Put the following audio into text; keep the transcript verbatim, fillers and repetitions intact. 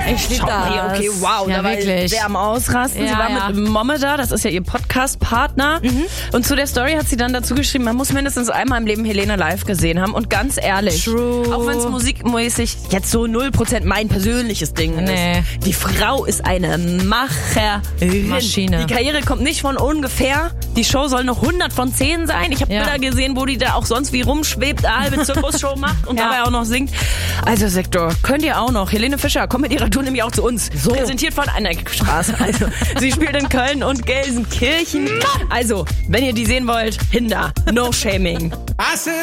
Ich liebe das. Hey, okay, wow, ja, da war wirklich. ich sehr am Ausrasten. Ja, sie war ja. mit Momme da, das ist ja ihr Podcast-Partner. Mhm. Und zu der Story hat sie dann dazu geschrieben, man muss mindestens einmal im Leben Helene live gesehen haben. Und ganz ehrlich, True. auch wenn es musikmäßig jetzt so null Prozent mein persönliches Ding Nee. ist, die Frau ist eine Macherin. Maschine. Die Karriere kommt nicht von ungefähr. Die Show soll noch hundert von zehn sein. Ich habe Ja. Bilder gesehen, wo die da auch sonst wie rumschwebt, eine halbe Zirkusshow macht und Ja. dabei auch noch singt. Also Sektor, könnt ihr auch noch. Helene Fischer kommt mit ihrer Tour nämlich auch zu uns. So. Präsentiert von einer Straße. Also, sie spielt in Köln und Gelsenkirchen. Also, wenn ihr die sehen wollt, Hinder. No shaming.